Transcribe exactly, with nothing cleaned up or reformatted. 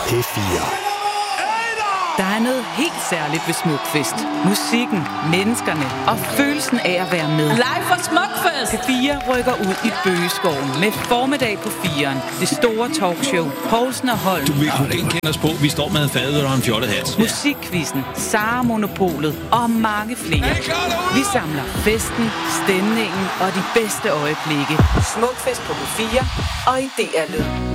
P fire. Der er noget helt særligt ved Smukfest. Musikken, menneskerne og følelsen af at være med. Live fra Smukfest! P fire rykker ud i Bøgeskoven med formiddag på firen. Det store talkshow. Poulsen og Holm. Du vil kunne ikke kende os på. Vi står med en fadøl og en fjollet hat. Musikquizzen, Sara Monopolet og mange flere. Vi samler festen, stemningen og de bedste øjeblikke. Smukfest på P fire og i D R Lyd.